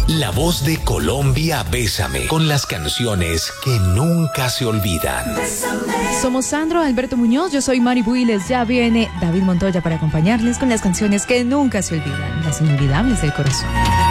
La voz de Colombia, Bésame, con las canciones que nunca se olvidan. Somos Sandro, Alberto Muñoz, yo soy Mari Builes, ya viene David Montoya para acompañarles con las canciones que nunca se olvidan, las inolvidables del corazón.